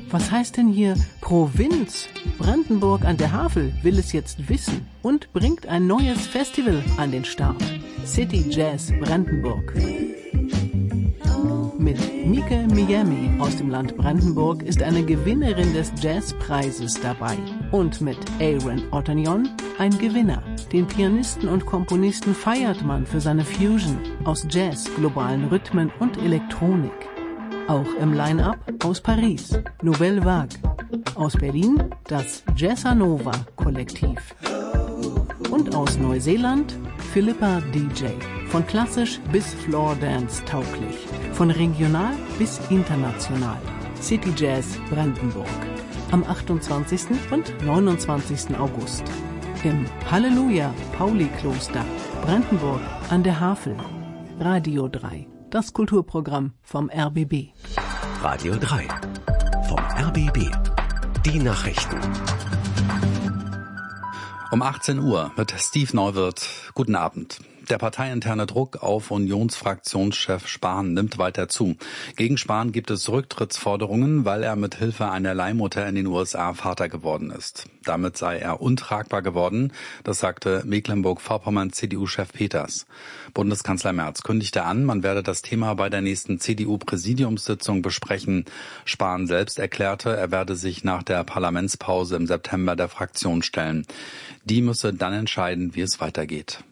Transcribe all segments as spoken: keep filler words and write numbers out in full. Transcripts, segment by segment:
Was heißt denn hier Provinz? Brandenburg an der Havel will es jetzt wissen und bringt ein neues Festival an den Start. City Jazz Brandenburg. Mit Mike Miami aus dem Land Brandenburg ist eine Gewinnerin des Jazzpreises dabei. Und mit Aaron Otanion ein Gewinner. Den Pianisten und Komponisten feiert man für seine Fusion aus Jazz, globalen Rhythmen und Elektronik. Auch im Line-Up aus Paris, Nouvelle Vague. Aus Berlin das Jazzanova Kollektiv. Und aus Neuseeland Philippa D J. Von klassisch bis Floordance tauglich. Von regional bis international. City Jazz Brandenburg. Am achtundzwanzigsten und neunundzwanzigsten August. Im Halleluja Pauli-Kloster, Brandenburg an der Havel. Radio drei. Das Kulturprogramm vom R B B. Radio drei. Vom R B B. Die Nachrichten. Um achtzehn Uhr mit Steve Neuwirth. Guten Abend. Der parteiinterne Druck auf Unionsfraktionschef Spahn nimmt weiter zu. Gegen Spahn gibt es Rücktrittsforderungen, weil er mit Hilfe einer Leihmutter in den U S A Vater geworden ist. Damit sei er untragbar geworden, das sagte Mecklenburg-Vorpommern-C D U-Chef Peters. Bundeskanzler Merz kündigte an, man werde das Thema bei der nächsten C D U-Präsidiumssitzung besprechen. Spahn selbst erklärte, er werde sich nach der Parlamentspause im September der Fraktion stellen. Die müsse dann entscheiden, wie es weitergeht.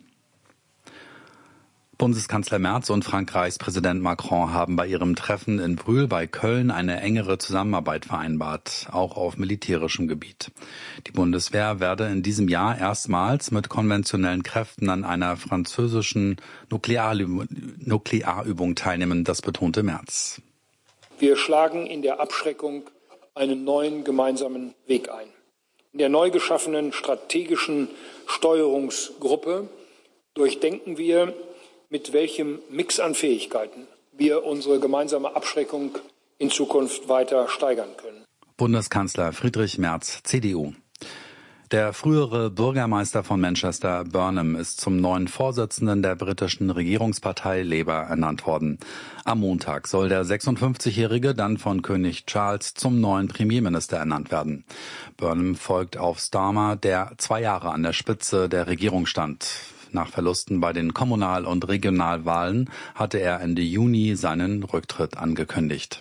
Bundeskanzler Merz und Frankreichs Präsident Macron haben bei ihrem Treffen in Brühl bei Köln eine engere Zusammenarbeit vereinbart, auch auf militärischem Gebiet. Die Bundeswehr werde in diesem Jahr erstmals mit konventionellen Kräften an einer französischen Nuklearübung, Nuklearübung teilnehmen, das betonte Merz. Wir schlagen in der Abschreckung einen neuen gemeinsamen Weg ein. In der neu geschaffenen strategischen Steuerungsgruppe durchdenken wir, mit welchem Mix an Fähigkeiten wir unsere gemeinsame Abschreckung in Zukunft weiter steigern können. Bundeskanzler Friedrich Merz, C D U. Der frühere Bürgermeister von Manchester, Burnham, ist zum neuen Vorsitzenden der britischen Regierungspartei Labour ernannt worden. Am Montag soll der sechsundfünfzigjährige dann von König Charles zum neuen Premierminister ernannt werden. Burnham folgt auf Starmer, der zwei Jahre an der Spitze der Regierung stand. Nach Verlusten bei den Kommunal- und Regionalwahlen hatte er Ende Juni seinen Rücktritt angekündigt.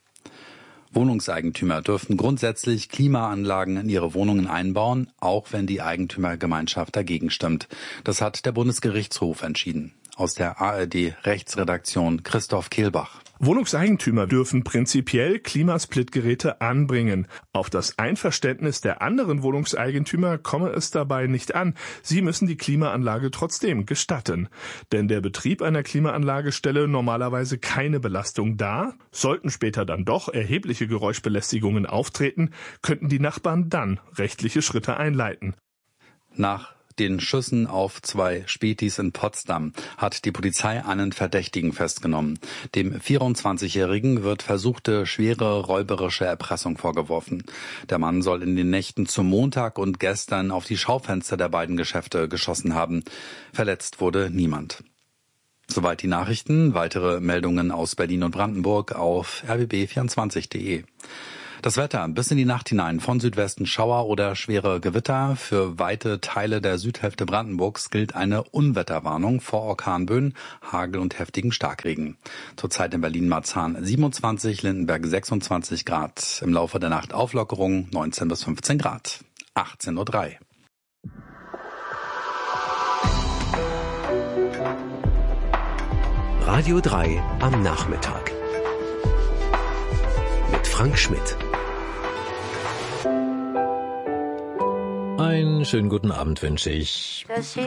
Wohnungseigentümer dürfen grundsätzlich Klimaanlagen in ihre Wohnungen einbauen, auch wenn die Eigentümergemeinschaft dagegen stimmt. Das hat der Bundesgerichtshof entschieden. Aus der A R D-Rechtsredaktion Christoph Kehlbach. Wohnungseigentümer dürfen prinzipiell Klimasplitgeräte anbringen. Auf das Einverständnis der anderen Wohnungseigentümer komme es dabei nicht an. Sie müssen die Klimaanlage trotzdem gestatten. Denn der Betrieb einer Klimaanlage stelle normalerweise keine Belastung dar. Sollten später dann doch erhebliche Geräuschbelästigungen auftreten, könnten die Nachbarn dann rechtliche Schritte einleiten. Nach den Schüssen auf zwei Spätis in Potsdam hat die Polizei einen Verdächtigen festgenommen. Dem vierundzwanzigjährigen wird versuchte schwere räuberische Erpressung vorgeworfen. Der Mann soll in den Nächten zum Montag und gestern auf die Schaufenster der beiden Geschäfte geschossen haben. Verletzt wurde niemand. Soweit die Nachrichten. Weitere Meldungen aus Berlin und Brandenburg auf r b b vierundzwanzig punkt de. Das Wetter bis in die Nacht hinein, von Südwesten Schauer oder schwere Gewitter. Für weite Teile der Südhälfte Brandenburgs gilt eine Unwetterwarnung vor Orkanböen, Hagel und heftigen Starkregen. Zurzeit in Berlin-Marzahn siebenundzwanzig, Lindenberg sechsundzwanzig Grad. Im Laufe der Nacht Auflockerung neunzehn bis fünfzehn Grad. achtzehn Uhr drei. Radio drei am Nachmittag. Mit Frank Schmidt. Einen schönen guten Abend wünsche ich.